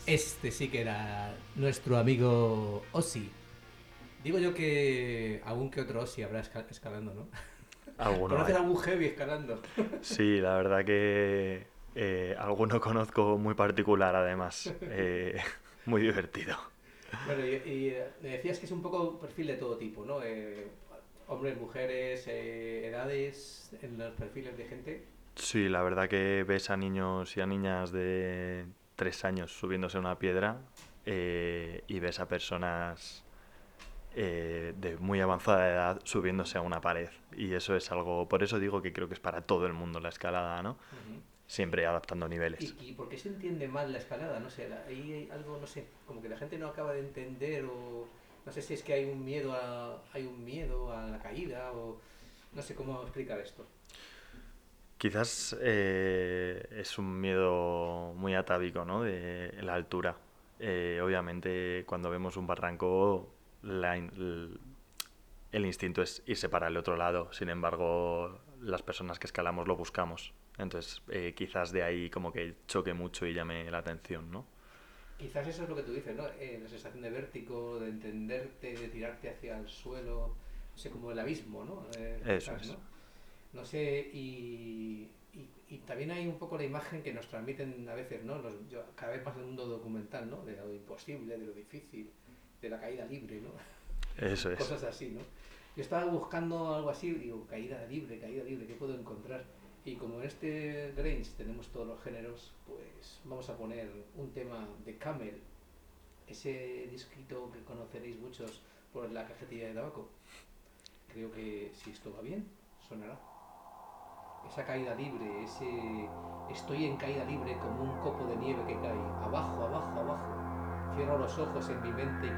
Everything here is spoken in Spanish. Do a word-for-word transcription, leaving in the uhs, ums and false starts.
Este sí que era nuestro amigo Ozzy. Digo yo que algún que otro Ozzy habrá esca- escalando, ¿no? Alguno ¿Conoces hay. algún heavy escalando? Sí, la verdad que eh, alguno conozco muy particular además. Eh, muy divertido. Bueno, y, y, eh, me decías que es un poco perfil de todo tipo, ¿no? Eh, hombres, mujeres, eh, edades en los perfiles de gente. Sí, la verdad que ves a niños y a niñas de tres años subiéndose a una piedra eh, y ves a personas eh, de muy avanzada edad subiéndose a una pared. Y eso es algo, por eso digo que creo que es para todo el mundo la escalada, ¿no? Ujú. Siempre adaptando niveles. ¿Y, ¿Y por qué se entiende mal la escalada? No sé, la- ahí hay algo, no sé, como que la gente no acaba de entender o no sé si es que hay un miedo a, hay un miedo a la caída o no sé cómo explicar esto. Quizás eh, es un miedo muy atávico, ¿no? De la altura. Eh, obviamente, cuando vemos un barranco, la in- l- el instinto es irse para el otro lado. Sin embargo, las personas que escalamos lo buscamos. Entonces, eh, quizás de ahí como que choque mucho y llame la atención, ¿no? Quizás eso es lo que tú dices, ¿no? Eh, la sensación de vértigo, de entenderte, de tirarte hacia el suelo, no sé, como el abismo, ¿no? Eh, Eso quizás, es. ¿no? No sé, y, y, y también hay un poco la imagen que nos transmiten a veces, ¿no? Los, yo, cada vez más en el mundo documental, ¿no? De lo imposible, de lo difícil, de la caída libre, ¿no? Eso es. Cosas así, ¿no? Yo estaba buscando algo así, digo, caída libre, caída libre, ¿qué puedo encontrar? Y como en este Grange tenemos todos los géneros, pues vamos a poner un tema de Camel, ese disquito que conoceréis muchos por la cajetilla de tabaco. Creo que si esto va bien, sonará. Esa caída libre, ese estoy en caída libre como un copo de nieve que cae, abajo, abajo, abajo. Cierro los ojos en mi mente y